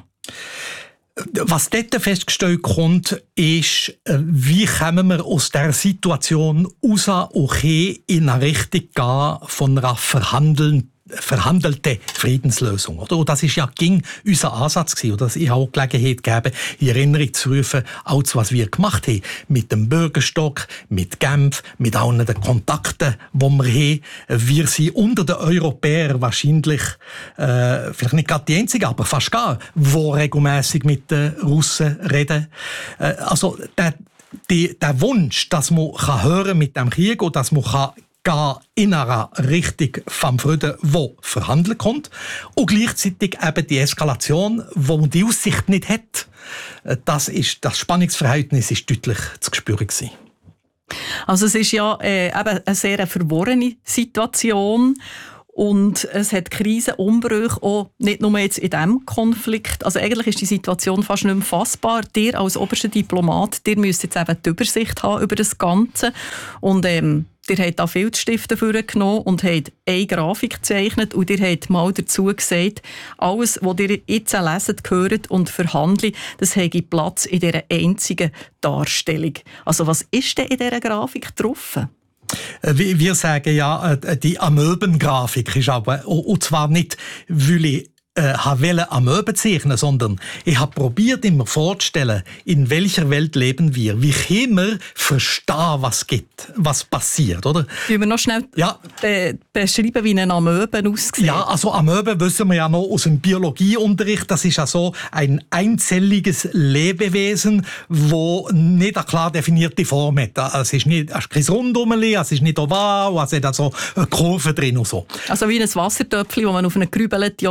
Was dort festgestellt kommt, ist, wie kommen wir aus dieser Situation raus, okay, in eine Richtung gehen von einer verhandelte Friedenslösung. Oder? Und das ist ja unser Ansatz gewesen. Oder? Ich habe auch Gelegenheit gegeben, in Erinnerung zu rufen, alles, was wir gemacht haben. Mit dem Bürgerstock, mit Genf, mit allen den Kontakten, die wir haben. Wir sind unter den Europäern wahrscheinlich, vielleicht nicht gerade die Einzigen, aber fast gar, die regelmässig mit den Russen reden. Also der Wunsch, dass man hören mit dem Krieg und dass man gehen in einer Richtung vom Frieden, wo verhandelt kommt, und gleichzeitig eben die Eskalation, wo man die Aussicht nicht hat. Das Spannungsverhältnis ist deutlich zu spüren gewesen. Also es ist ja eben eine sehr verworrene Situation. Und es hat Krisenumbrüche auch nicht nur jetzt in diesem Konflikt. Also eigentlich ist die Situation fast nicht mehr fassbar. Ihr als oberster Diplomat, ihr müsst jetzt eben die Übersicht haben über das Ganze. Und ihr habt da Filzstifte vorgenommen und habt eine Grafik gezeichnet und ihr habt mal dazu gesagt, alles, was ihr jetzt leset, hört und verhandelt, das hat Platz in dieser einzigen Darstellung. Also was ist denn in dieser Grafik drauf? Wir sagen ja, die Amöbengrafik ist aber, und zwar nicht, weil ich Amöben zeichnen, sondern ich habe probiert, immer vorzustellen, in welcher Welt leben wir. Wie können wir verstehen, was gibt, was passiert, oder? Wollen wir noch schnell beschreiben, wie eine Amöbe aussieht? Ja, also Amöben wissen wir ja noch aus dem Biologieunterricht. Das ist ja so ein einzelliges Lebewesen, das nicht eine klar definierte Form hat. Es ist kein Rundumli, es ist nicht oval, es hat also eine Kurve drin und so. Also wie ein Wassertöpfchen, wo man auf eine gerübelte Oberfläche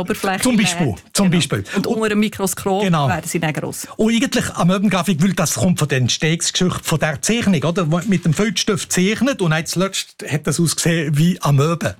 Zum Beispiel. Und unter einem Mikroskop werden sie dann gross. Und eigentlich am Möbengrafik, weil das kommt von der Entstehungsgeschichte von der Zeichnung, oder? Mit dem Filzstift zeichnet und jetzt zuletzt hat das ausgesehen wie Amöben.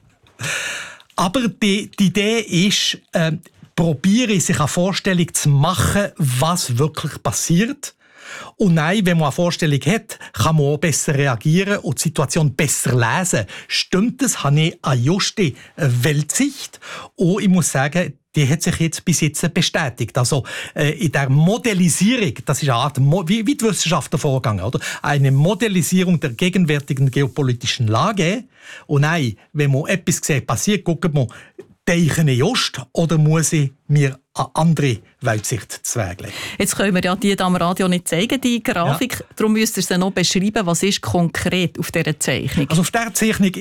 Aber die Idee ist, probiere sich eine Vorstellung zu machen, was wirklich passiert. Und nein, wenn man eine Vorstellung hat, kann man auch besser reagieren und die Situation besser lesen. Stimmt das? Habe ich eine juste Weltsicht? Und ich muss sagen, die hat sich jetzt bis jetzt bestätigt. Also in der Modellisierung, das ist eine Art, wie die Wissenschaftler vorgegangen, oder? Eine Modellisierung der gegenwärtigen geopolitischen Lage. Und nein, wenn man etwas sieht, passiert, guckt man, denke ich just oder muss ich mir eine andere Weltsicht zweiglegen? Jetzt können wir ja die am Radio nicht zeigen, die Grafik. Ja. Darum müsst ihr sie noch beschreiben, was ist konkret auf dieser Zeichnung. Also auf dieser Zeichnung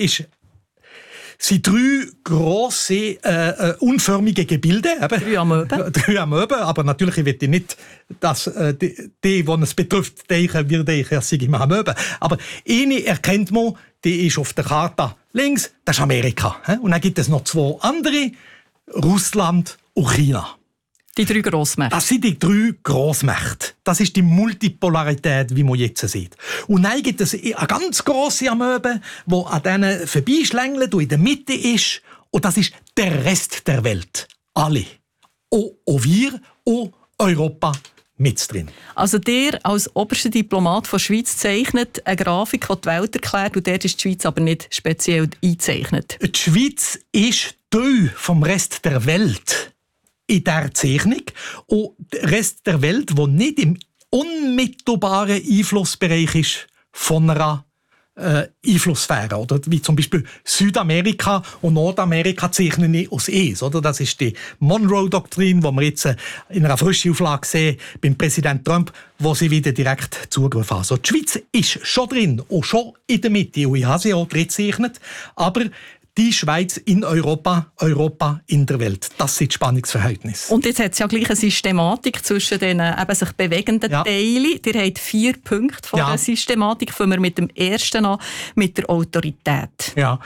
sind 3 grosse, unförmige Gebilde. 3 Amöben. 3 Amöben, aber natürlich will ich nicht, dass die es betrifft, denken, es sei immer Amöben. Aber eine erkennt man, die ist auf der Karte links, das ist Amerika. Und dann gibt es noch 2 andere, Russland und China. Die 3 Grossmächte. Das sind die 3 Grossmächte. Das ist die Multipolarität, wie man jetzt sieht. Und dann gibt es eine ganz grosse Amöbe, die an denen vorbeischlängelt und in der Mitte ist. Und das ist der Rest der Welt. Alle. Auch wir, auch Europa mit drin. Also der als oberster Diplomat der Schweiz zeichnet eine Grafik, die die Welt erklärt, und dort ist die Schweiz aber nicht speziell eingezeichnet. Die Schweiz ist Teil vom Rest der Welt in dieser Zeichnung. Und der Rest der Welt, der nicht im unmittelbaren Einflussbereich ist von einer Einflusssphäre. Oder? Wie zum Beispiel Südamerika und Nordamerika zeichnen nicht aus eins. Oder? Das ist die Monroe-Doktrin, die wir jetzt in einer frischen Auflage sehen beim Präsident Trump, wo sie wieder direkt Zugriff haben. Also die Schweiz ist schon drin und schon in der Mitte. Und ich habe sie auch drin gezeichnet. Aber die Schweiz in Europa, Europa in der Welt. Das sind die Spannungsverhältnisse. Und jetzt hat es ja gleich eine Systematik zwischen den eben sich bewegenden Teilen. Ihr habt 4 Punkte von der Systematik. Fangen wir mit dem ersten an, mit der Autorität. Ja.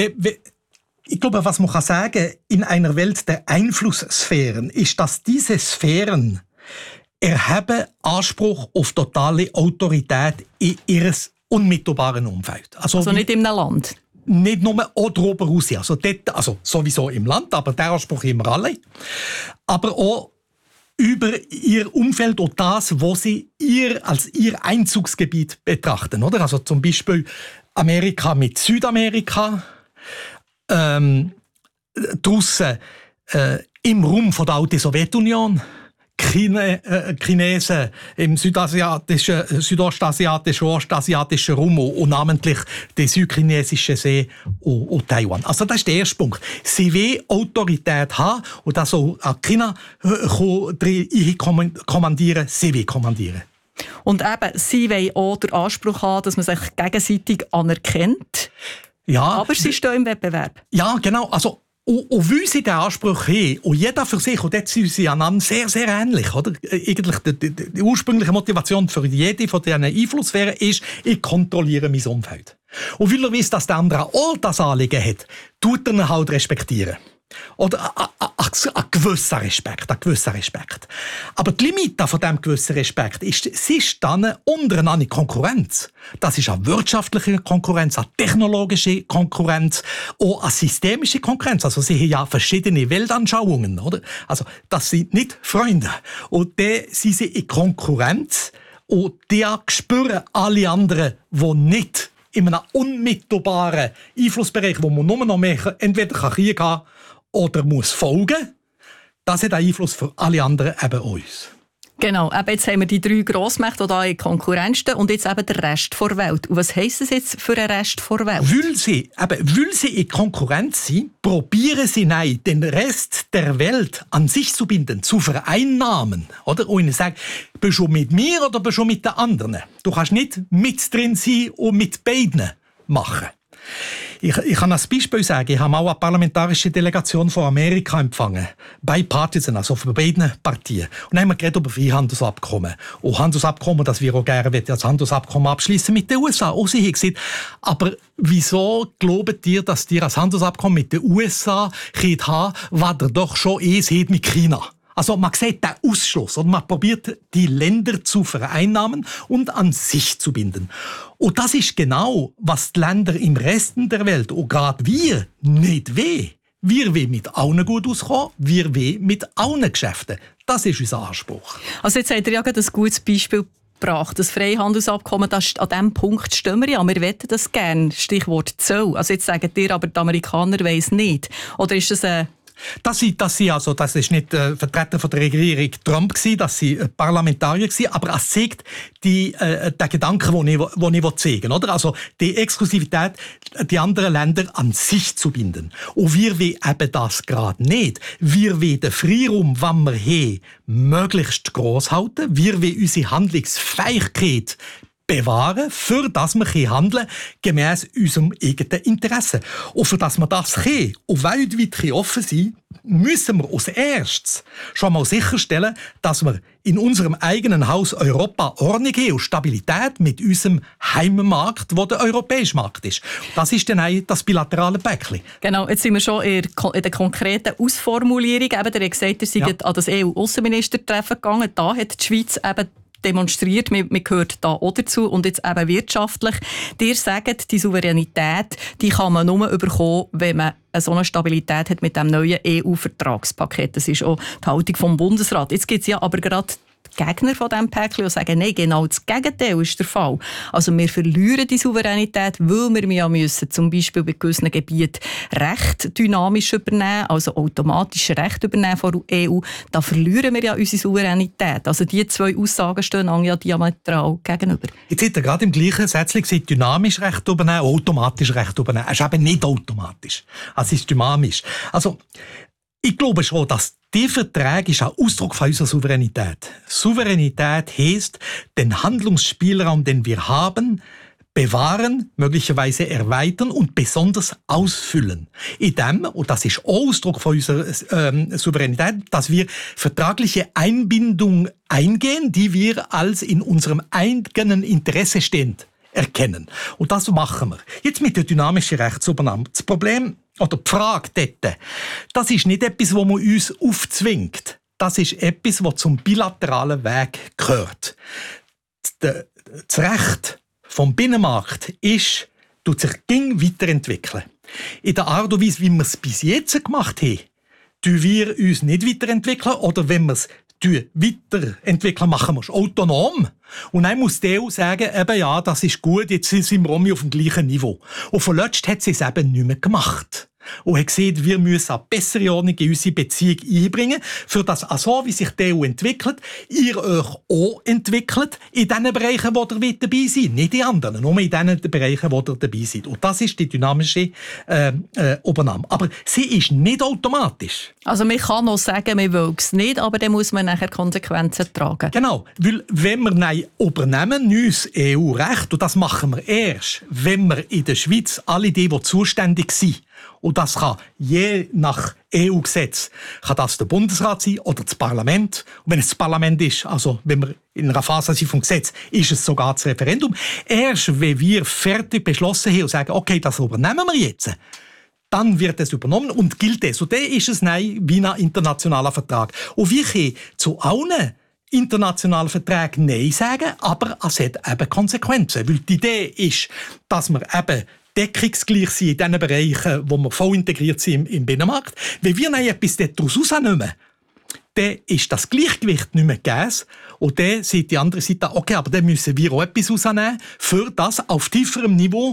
Ich glaube, was man sagen kann, in einer Welt der Einflusssphären ist, dass diese Sphären erheben Anspruch auf totale Autorität in ihres unmittelbaren Umfeld. Also nicht in einem Land? Nicht nur auch darüber raus. Also sowieso im Land, aber der Anspruch immer alle. Aber auch über ihr Umfeld und das, was sie als ihr Einzugsgebiet betrachten. Oder? Also zum Beispiel Amerika mit Südamerika, draussen im Raum von der alten Sowjetunion, Chinesen im südostasiatischen, ostasiatischen Raum und namentlich den südchinesischen See und Taiwan. Also das ist der erste Punkt. Sie will Autorität haben und das soll auch China kommandieren, sie will kommandieren. Und eben, sie wollen auch den Anspruch haben, dass man sich gegenseitig anerkennt. Ja, aber sie stehen im Wettbewerb. Ja, genau. Also und weil sie diesen Anspruch haben, und jeder für sich, und dort sind sie einander sehr, sehr ähnlich, oder? Eigentlich die ursprüngliche Motivation für jede von diesen Einflusssphären ist, ich kontrolliere mein Umfeld. Und weil er weiss, dass der andere auch das Anliegen hat, tut er ihn halt respektieren. Oder ein gewisser Respekt. Aber die Limite von diesem gewissen Respekt ist, sie stehen untereinander Konkurrenz. Das ist eine wirtschaftliche Konkurrenz, eine technologische Konkurrenz, auch eine systemische Konkurrenz. Also sie haben ja verschiedene Weltanschauungen, oder? Also das sind nicht Freunde. Und dann sind sie in Konkurrenz und die spüren alle anderen, die nicht in einem unmittelbaren Einflussbereich, wo man nur noch mehr entweder Krieg haben kann, oder muss folgen, das hat einen Einfluss für alle anderen, eben uns. Genau, eben jetzt haben wir die 3 Grossmächte, die hier in Konkurrenz stehen, und jetzt eben der Rest der Welt. Und was heisst das jetzt für den Rest der Welt? Weil sie in Konkurrenz sind, probieren sie den Rest der Welt an sich zu binden, zu vereinnahmen. Oder? Und ihnen sagen, bist du mit mir oder bist du mit den anderen? Du kannst nicht mit drin sein und mit beiden machen. Ich kann als Beispiel sagen, ich habe mal eine parlamentarische Delegation von Amerika empfangen. Bipartisan, also von beiden Partien. Und dann haben wir geredet über Freihandelsabkommen. Und Handelsabkommen, das wir auch gerne als Handelsabkommen abschließen mit den USA. Auch sie haben gesagt, aber wieso glaubt ihr, dass ihr ein Handelsabkommen mit den USA haben, was ihr doch schon seht mit China? Also man sieht den Ausschluss und man probiert, die Länder zu vereinnahmen und an sich zu binden. Und das ist genau, was die Länder im Rest der Welt, und gerade wir, nicht wollen. Wir wollen mit allen gut auskommen, wir wollen mit allen Geschäften. Das ist unser Anspruch. Also jetzt habt ihr ja gerade ein gutes Beispiel gebracht. Das Freihandelsabkommen, an diesem Punkt stehen wir ja. Wir wollen das gerne. Stichwort Zoll. Also jetzt sagen ihr, aber die Amerikaner wollen es nicht. Oder ist das Das ist nicht Vertreter von der Regierung Trump gewesen, das sind Parlamentarier gewesen, aber es zeigt den Gedanken, den ich zeigen will, oder? Also die Exklusivität, die anderen Länder an sich zu binden. Und wir wollen eben das gerade nicht. Wir wollen den Freiraum, den wir haben, möglichst gross halten. Wir wollen unsere Handlungsfähigkeit bewahren, für das wir handeln gemäss unserem eigenen Interesse. Und für das wir das können und weltweit offen sein, müssen wir als erstes schon mal sicherstellen, dass wir in unserem eigenen Haus Europa Ordnung haben und Stabilität mit unserem Heimmarkt, der der europäische Markt ist. Das ist dann auch das bilaterale Päckchen. Genau, jetzt sind wir schon in der konkreten Ausformulierung. Eben, der hat gesagt, ihr seid an das EU-Aussenministertreffen gegangen. Da hat die Schweiz eben demonstriert, man gehört da auch dazu und jetzt eben wirtschaftlich. Ihr sagt, die Souveränität, die kann man nur bekommen, wenn man so eine Stabilität hat mit dem neuen EU-Vertragspaket. Das ist auch die Haltung vom Bundesrat. Jetzt gibt es ja aber gerade Gegner von diesem Päckchen, die sagen, nein, genau das Gegenteil ist der Fall. Also wir verlieren die Souveränität, weil wir ja müssen, zum Beispiel bei gewissen Gebieten Recht dynamisch übernehmen, also automatisch Recht übernehmen von der EU. Da verlieren wir ja unsere Souveränität. Also die zwei Aussagen stehen ja diametral gegenüber. Jetzt hat er gerade im gleichen Sätzchen gesagt, dynamisch Recht übernehmen, automatisch Recht übernehmen. Es ist eben nicht automatisch. Es ist dynamisch. Also ich glaube schon, dass dieser Vertrag ist ein Ausdruck von unserer Souveränität. Souveränität heisst, den Handlungsspielraum, den wir haben, bewahren, möglicherweise erweitern und besonders ausfüllen. In dem, und das ist Ausdruck von unserer Souveränität, dass wir vertragliche Einbindung eingehen, die wir als in unserem eigenen Interesse stehend erkennen. Und das machen wir. Jetzt mit der dynamischen Rechtsübernahme. Das Problem oder die Frage dort, das ist nicht etwas, das man uns aufzwingt. Das ist etwas, das zum bilateralen Weg gehört. Das Recht vom Binnenmarkt tut sich weiterentwickeln. In der Art und Weise, wie wir es bis jetzt gemacht haben, tun wir uns nicht weiterentwickeln. Oder wenn wir es weiterentwickeln, machen wir es autonom. Und dann muss die EU sagen, eben ja, das ist gut, jetzt sind wir auf dem gleichen Niveau. Und vorletzt hat sie es eben nicht mehr gemacht. Und hat gesehen, wir müssen eine bessere Ordnung in unsere Beziehung einbringen, für das auch so, wie sich die EU entwickelt, ihr euch auch entwickelt, in den Bereichen, wo ihr dabei seid. Nicht in anderen, nur in den Bereichen, wo ihr dabei seid. Und das ist die dynamische Übernahme. Aber sie ist nicht automatisch. Also man kann noch sagen, man will es nicht, aber dann muss man nachher Konsequenzen tragen. Genau, weil wenn wir übernehmen, neues EU-Recht, und das machen wir erst, wenn wir in der Schweiz alle die zuständig sind, und das kann je nach EU-Gesetz kann das der Bundesrat sein oder das Parlament. Und wenn es das Parlament ist, also wenn wir in einer Phase sind vom Gesetz, ist es sogar das Referendum. Erst wenn wir fertig beschlossen haben und sagen, okay, das übernehmen wir jetzt, dann wird es übernommen und gilt es. Und dann ist es wie ein internationaler Vertrag. Und wir können zu allen internationalen Verträgen Nein sagen, aber es hat eben Konsequenzen. Weil die Idee ist, dass wir eben deckungsgleich sind in den Bereichen, wo wir voll integriert sind im Binnenmarkt. Wenn wir etwas daraus rausnehmen, dann ist das Gleichgewicht nicht mehr gegeben. Und dann sieht die andere Seite, okay, aber dann müssen wir auch etwas rausnehmen, für das auf tieferem Niveau